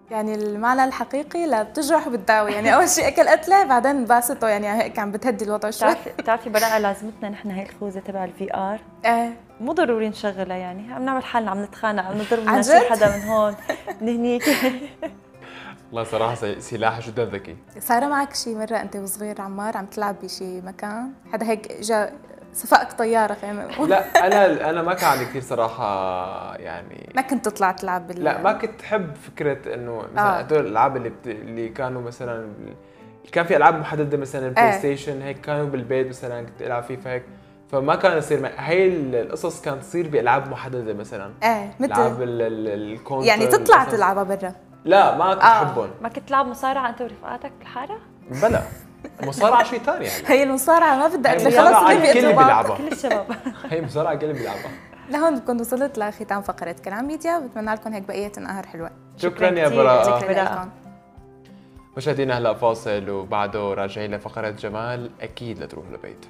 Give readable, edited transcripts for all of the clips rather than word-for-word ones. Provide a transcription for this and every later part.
يعني المعنى الحقيقي لا بتجرح وبتداوي، يعني أول شيء أكل قتلة بعدين انبسطوا، يعني هيك عم بتهدي الوضع شوي. بتعرفي براءة لازمتنا نحن هي الخوذة تبع الفي ار. مو ضروري نشغلها، يعني عم نعمل حالنا عم نتخانق، عم نضرب من شي حدا من هون من هنيك. والله صراحة سلاح جدا ذكي. صار معك شي مرة أنت وصغير عمار عم تلعب بشي مكان حدا هيك اجى صفقك طيارة خلينا نقول؟ لا أنا ما كان عندي كثير صراحة، يعني ما كنت تطلع تلعب لا ما كنت أحب فكرة إنه مثلا هدول الألعاب اللي كانوا مثلا كان في ألعاب محددة مثلا البلاي ستيشن هيك كانوا بالبيت مثلا كنت ألعب فيه فهيك، فما كان يصير هي القصص كانت تصير بألعاب محددة مثلا. مثل ألعاب الكونتر يعني تطلع تلعبها برا؟ لا ما كنت أحبهم. ما كنت تلعب مصارعة أنت ورفقاتك بالحارة؟ بلا مصارعة شيء ثاني يعني. هي المصارعة ما بدها قتل، خلص الكل بيلعبها. كل الشباب. هي مصارعة الكل بيلعبها. لهون بكون وصلت لختام فقرة كلام ميديا، وبتمنى لكم هيك بقية نهار حلوة. شكرا يا براءة. شكرا لكم. مشاهدينا هلا فاصل وبعده راجعين لفقرة جمال، أكيد لا تروحوا لبيت.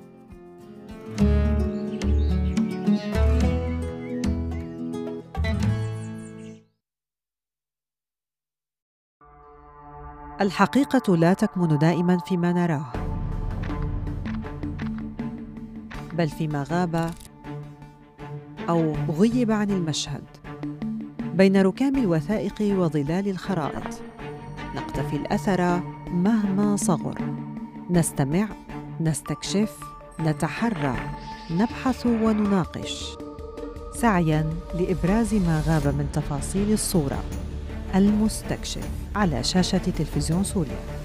الحقيقة لا تكمن دائماً فيما نراه، بل فيما غاب أو غيب عن المشهد، بين ركام الوثائق وظلال الخرائط. نقتفي الأثر مهما صغر، نستمع، نستكشف، نتحرى، نبحث ونناقش، سعياً لإبراز ما غاب من تفاصيل الصورة. المستكشف على شاشة تلفزيون سوريا.